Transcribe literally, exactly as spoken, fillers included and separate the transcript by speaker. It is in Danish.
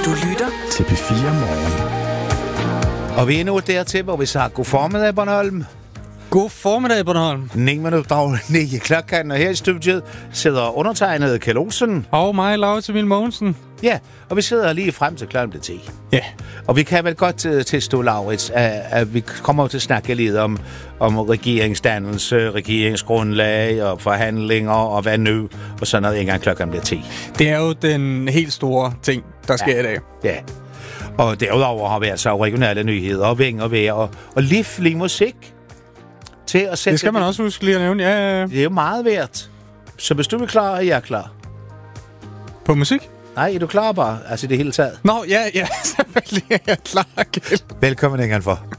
Speaker 1: Du lytter
Speaker 2: til P fire Morgen.
Speaker 3: Og vi er nu dertil, hvor vi siger god formiddag, Bornholm.
Speaker 4: God formiddag, Bornholm.
Speaker 3: ni minutter ni klokken, og her i studiet sidder undertegnet Kjell Olsen.
Speaker 4: Og mig, Laurits Emil Mogensen.
Speaker 3: Ja, og vi sidder lige frem til klokken bliver ti.
Speaker 4: Ja.
Speaker 3: Og vi kan vel godt uh, tilstå, Laurits, at, at vi kommer til at snakke lidt om, om regeringsdannelse, regeringsgrundlag og forhandlinger og hvad nu, og sådan noget, en gang klokken bliver ti.
Speaker 4: Det er jo den helt store ting, der sker
Speaker 3: ja.
Speaker 4: i dag.
Speaker 3: Ja. Og derudover har vi altså regionale nyheder og ving og vejr og, og livlig musik til at sætte...
Speaker 4: Det skal man også huske lige at nævne, ja, ja, ja.
Speaker 3: Det er jo meget værd. Så hvis du er klar, er jeg klar.
Speaker 4: På musik?
Speaker 3: Nej, er du klar bare? Altså det hele taget.
Speaker 4: Nå, ja, ja, selvfølgelig er jeg klar, Kjell.
Speaker 3: Velkommen en gang for.